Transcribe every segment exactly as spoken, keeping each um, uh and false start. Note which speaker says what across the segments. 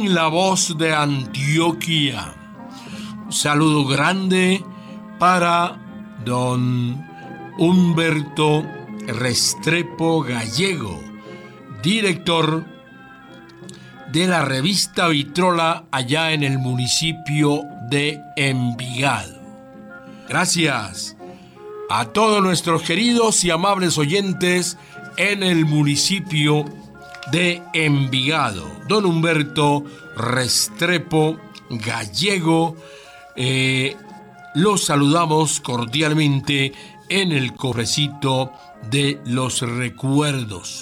Speaker 1: en La Voz de Antioquia. Un saludo grande para don Humberto Restrepo Gallego, director de la revista Vitrola allá en el municipio de Envigado. Gracias a todos nuestros queridos y amables oyentes en el municipio de Envigado. Don Humberto Restrepo Gallego, eh, los saludamos cordialmente en el cofrecito de los recuerdos.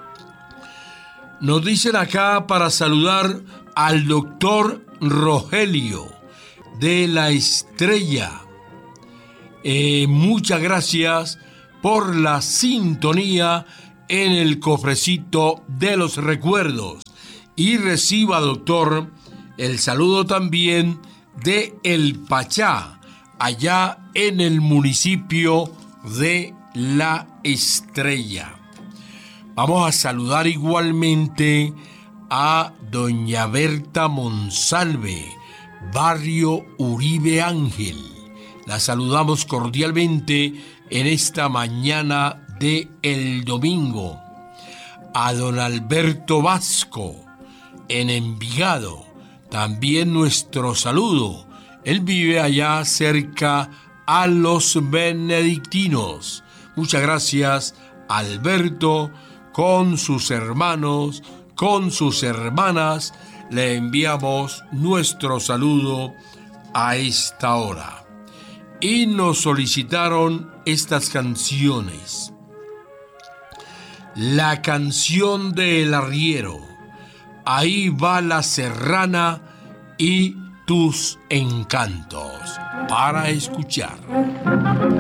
Speaker 1: Nos dicen acá para saludar al doctor Rogelio de la Estrella. Eh, muchas gracias por la sintonía en el cofrecito de los recuerdos. Y reciba, doctor, el saludo también de El Pachá, allá en el municipio de La Estrella. Vamos a saludar igualmente a doña Berta Monsalve, barrio Uribe Ángel. La saludamos cordialmente en esta mañana de el domingo. A don Alberto Vasco, en Envigado, también nuestro saludo. Él vive allá cerca a los benedictinos. Muchas gracias, Alberto, con sus hermanos, con sus hermanas. Le enviamos nuestro saludo a esta hora. Y nos solicitaron estas canciones. La canción del arriero, Ahí va la serrana y tus encantos, para escuchar.